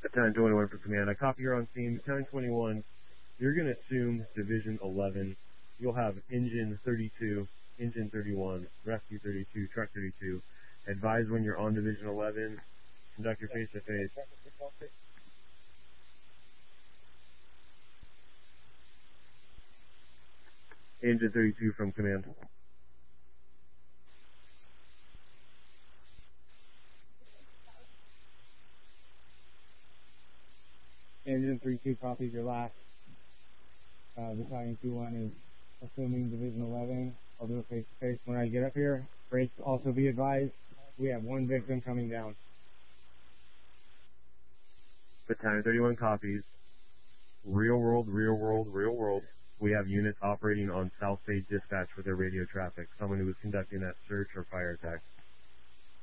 Battalion 21 for command. I copy you're on scene. Battalion 21, you're going to assume Division 11. You'll have Engine 32, Engine 31, Rescue 32, Truck 32. Advise when you're on Division 11. Conduct your face-to-face. Engine 32 from command. Engine 32 copies your last. Battalion 21 is assuming Division 11. I'll do a face-to-face when I get up here. Brakes also be advised. We have one victim coming down. Battalion 31 copies. Real world. We have units operating on South Bay Dispatch with their radio traffic. Someone who was conducting that search or fire attack.